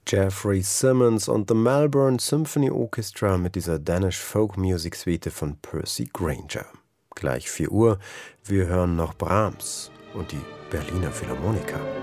Jeffrey Simmons und the Melbourne Symphony Orchestra mit dieser Danish Folk Music Suite von Percy Grainger. Gleich 4 Uhr, wir hören noch Brahms und die Berliner Philharmoniker.